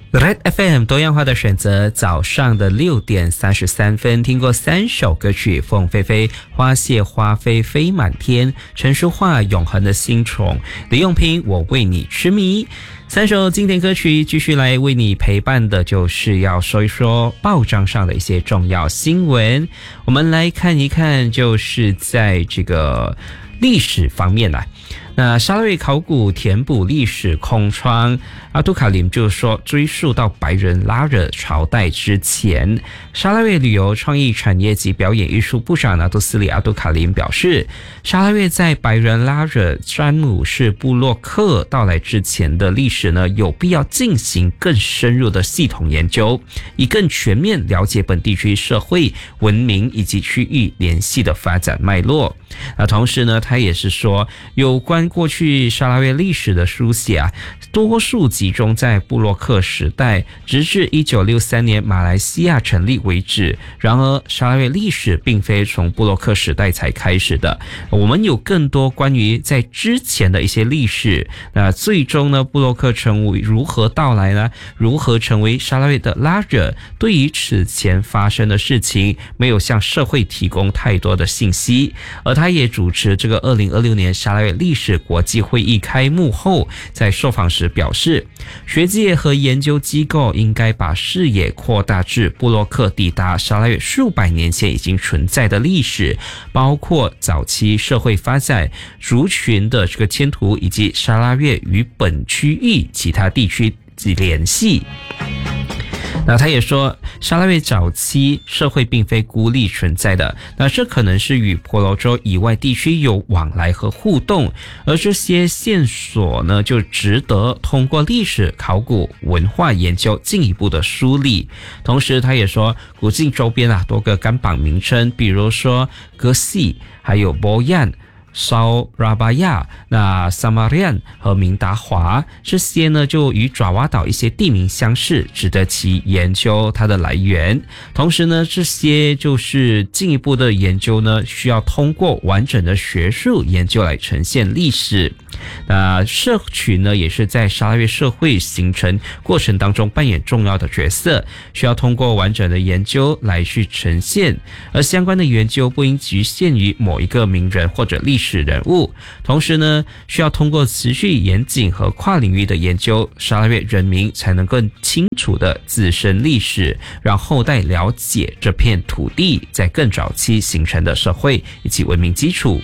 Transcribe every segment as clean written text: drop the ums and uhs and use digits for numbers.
Red FM 多样化的选择，早上的6点33分，听过3首歌曲：凤飞飞、花谢花飞飞满天、陈淑桦永恒的新宠、李永平我为你痴迷。3首经典歌曲继续来为你陪伴的，就是要说一说报章上的一些重要新闻。我们来看一看，就是在这个历史方面啊，那沙拉越考古填补历史空窗，阿杜卡林就说追溯到白人拉惹朝代之前。沙拉越旅游创意产业及表演艺术部长纳杜斯里阿杜卡林表示，沙拉越在白人拉惹詹姆士部落客到来之前的历史呢，有必要进行更深入的系统研究，以更全面了解本地区社会、文明以及区域联系的发展脉络。那同时呢，他也是说，有关过去沙拉越历史的书写啊，多数集中在布洛克时代，直至1963年马来西亚成立为止。然而，沙拉越历史并非从布洛克时代才开始的，我们有更多关于在之前的一些历史。那最终呢，布洛克成为如何到来呢？如何成为沙拉越的拉惹？对于此前发生的事情，没有向社会提供太多的信息。而他也主持这个2026年沙拉越历史国际会议开幕后，在受访时表示，学界和研究机构应该把视野扩大至布洛克抵达沙拉越数百年前已经存在的历史，包括早期社会发展、族群的这个迁徙，以及沙拉越与本区域其他地区及联系。那他也说，沙拉越早期社会并非孤立存在的，那这可能是与婆罗洲以外地区有往来和互动，而这些线索呢，就值得通过历史考古文化研究进一步的梳理。同时他也说，古晋周边多个甘榜名称，比如说格西还有波yan、烧拉巴亚、那萨马利安和明达华，这些呢就与爪哇岛一些地名相似，值得其研究它的来源。同时呢，这些就是进一步的研究呢，需要通过完整的学术研究来呈现历史。那社群呢，也是在沙拉越社会形成过程当中扮演重要的角色，需要通过完整的研究来去呈现。而相关的研究不应局限于某一个名人或者历史人物，同时呢，需要通过持续严谨和跨领域的研究，沙拉越人民才能更清楚的自身历史，让后代了解这片土地在更早期形成的社会以及文明基础。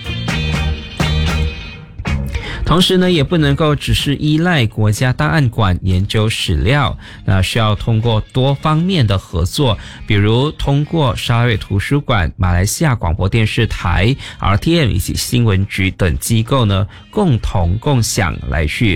同时呢，也不能够只是依赖国家档案馆研究史料，那需要通过多方面的合作，比如通过沙拉越图书馆、马来西亚广播电视台、RTM 以及新闻局等机构呢，共同共享来去